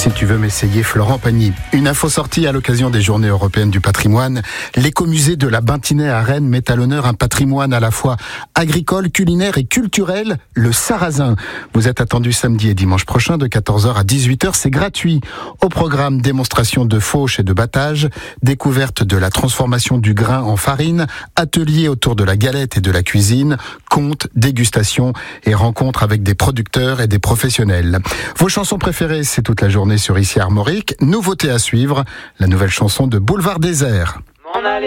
Si tu veux m'essayer, Florent Pagny. Une info sortie à l'occasion des Journées européennes du patrimoine. L'écomusée de la Bintinay à Rennes met à l'honneur un patrimoine à la fois agricole, culinaire et culturel, le sarrasin. Vous êtes attendus samedi et dimanche prochain de 14h à 18h. C'est gratuit. Au programme, démonstration de fauche et de battage, découverte de la transformation du grain en farine, atelier autour de la galette et de la cuisine, contes, dégustation et rencontres avec des producteurs et des professionnels. Vos chansons préférées, c'est toute la journée sur Ici Armorique. Nouveauté à suivre, la nouvelle chanson de Boulevard Désert.